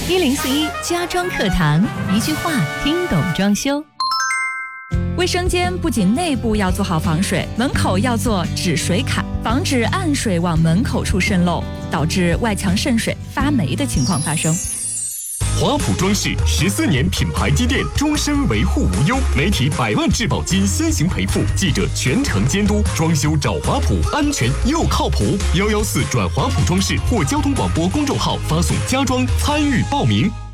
1041家装课堂，一句话听懂装修。卫生间不仅内部要做好防水，门口要做止水卡，防止暗水往门口处渗漏，导致外墙渗水、发霉的情况发生。 华普装饰14年品牌积淀，终身维护无忧，媒体100万质保金先行赔付，记者全程监督，装修找华普，安全又靠谱。114转华普装饰或交通广播公众号发送家装参与报名。